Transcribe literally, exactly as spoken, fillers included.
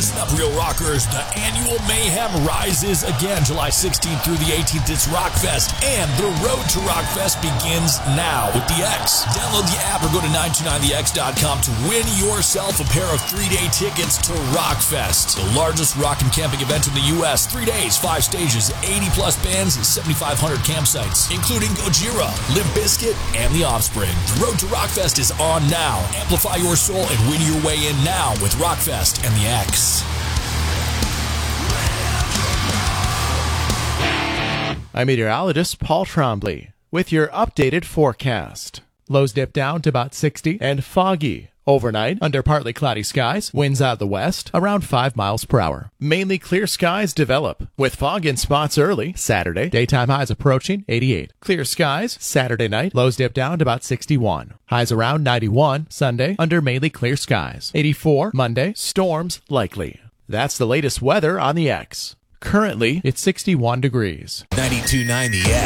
Listen up, Real Rockers. The annual mayhem rises again July sixteenth through the eighteenth. It's Rockfest, and the road to Rockfest begins now with the X. Download the app or go to nine two nine the x dot com to win yourself a pair of three-day tickets to Rockfest, the largest rock and camping event in the U S. Three days, five stages, eighty plus bands, and seventy-five hundred campsites, including Gojira, Limp Bizkit, and The Offspring. The road to Rockfest is on now. Amplify your soul and win your way in now with Rockfest and the X. I'm meteorologist Paul Trombley with your updated forecast. Lows dip down to about sixty and foggy. Overnight, under partly cloudy skies, winds out of the west, around five miles per hour. Mainly clear skies develop, with fog in spots early, Saturday. Daytime highs approaching eighty-eight. Clear skies, Saturday night, lows dip down to about sixty-one. Highs around ninety-one, Sunday, under mainly clear skies. eighty-four, Monday, storms likely. That's the latest weather on the X. Currently, it's sixty-one degrees. ninety-two point nine The X.